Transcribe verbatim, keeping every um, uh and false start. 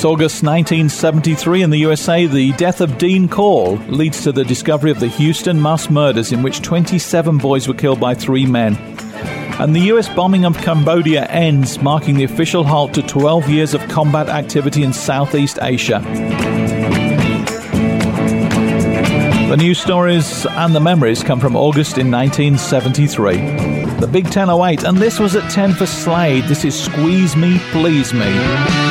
It's August nineteen seventy-three in the U S A. The death of Dean Call leads to the discovery of the Houston mass murders in which twenty-seven boys were killed by three men. And the U S bombing of Cambodia ends, marking the official halt to twelve years of combat activity in Southeast Asia. The news stories and the memories come from August in nineteen seventy-three. The Big ten oh eight, and this was at ten for Slade. This is Squeeze Me, Please Me.